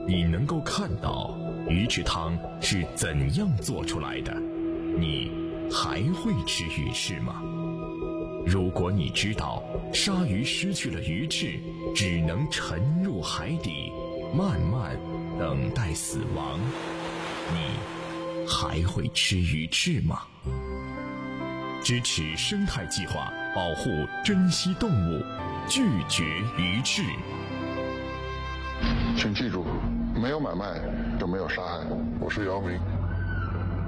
你能够看到鱼翅汤是怎样做出来的，你还会吃鱼翅吗？如果你知道鲨鱼失去了鱼翅，只能沉入海底，慢慢等待死亡，你还会吃鱼翅吗？支持生态计划，保护珍稀动物，拒绝鱼翅。 请记住，没有买卖就没有杀害。我是姚明。